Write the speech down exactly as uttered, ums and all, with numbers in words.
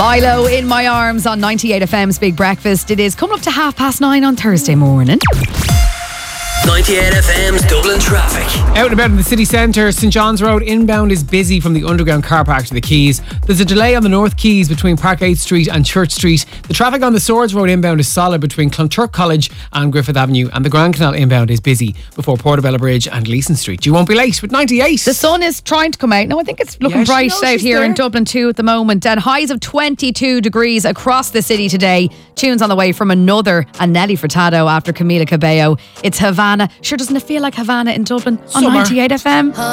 Milo in my arms on ninety-eight F M's Big Breakfast. It is coming up to half past nine on Thursday morning. ninety-eight F M's Dublin traffic. Out and about in the city centre, St John's Road inbound is busy from the underground car park to the Quays. There's a delay on the North Quays between Park eighth Street and Church Street. The traffic on the Swords Road inbound is solid between Clonturk College and Griffith Avenue, and the Grand Canal inbound is busy before Portobello Bridge and Leeson Street. You won't be late with ninety-eight. The sun is trying to come out. No, I think it's looking Yeah, she bright knows out she's here there. in Dublin too at the moment. And highs of twenty-two degrees across the city today. Tunes on the way from another and Nelly Furtado after Camila Cabello. It's Havana. Sure, doesn't it feel like Havana in Dublin on Summer. ninety-eight F M?